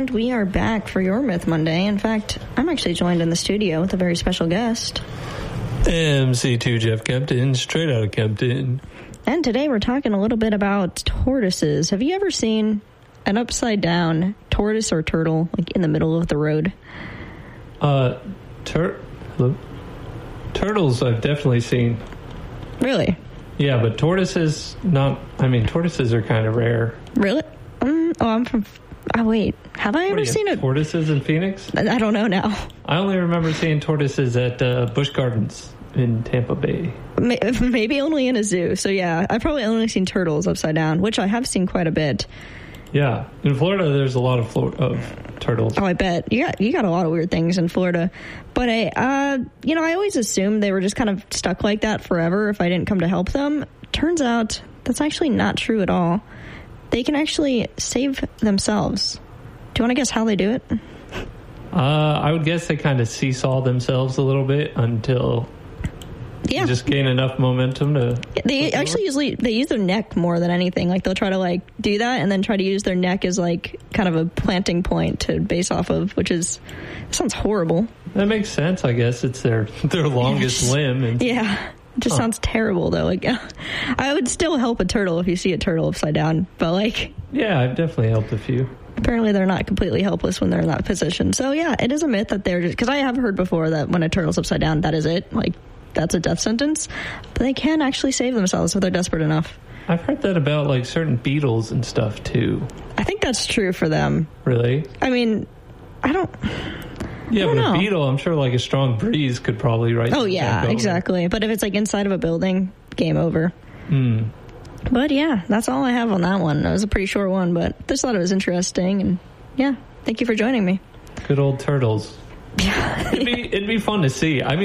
And we are back for Your Myth Monday. In fact, I'm actually joined in the studio with a very special guest. MC2 Jeff Kempton, straight out of Kempton. And today we're talking a little bit about tortoises. Have you ever seen an upside-down tortoise or turtle, like in the middle of the road? Turtles I've definitely seen. Really? Yeah, but tortoises, not... I mean, tortoises are kind of rare. Really? I'm from... Oh, wait. Have I ever seen tortoises in Phoenix? I don't know now. I only remember seeing tortoises at Busch Gardens in Tampa Bay. Maybe only in a zoo. So, yeah, I've probably only seen turtles upside down, which I have seen quite a bit. Yeah. In Florida, there's a lot of turtles. Oh, I bet. You got a lot of weird things in Florida. But, I always assumed they were just kind of stuck like that forever if I didn't come to help them. Turns out that's actually not true at all. They can actually save themselves. Do you want to guess how they do it? I would guess they kind of seesaw themselves a little bit until they just gain enough momentum to... They actually they use their neck more than anything. Like, they'll try to, do that and then try to use their neck as, kind of a planting point to base off of, sounds horrible. That makes sense, I guess. It's their longest limb. And, yeah. It just sounds terrible, though. I would still help a turtle if you see a turtle upside down, but yeah, I've definitely helped a few. Apparently, they're not completely helpless when they're in that position. So yeah, it is a myth that they're just, because I have heard before that when a turtle's upside down, that is it. That's a death sentence. But they can actually save themselves if they're desperate enough. I've heard that about certain beetles and stuff too. I think that's true for them. Really? I mean, I don't. Yeah, but a beetle, I'm sure a strong breeze could probably Oh, yeah, exactly. But if it's inside of a building, game over. But yeah, that's all I have on that one. It was a pretty short one, but I just thought it was interesting. And yeah, thank you for joining me. Good old turtles. Yeah. It'd be fun to see. I mean,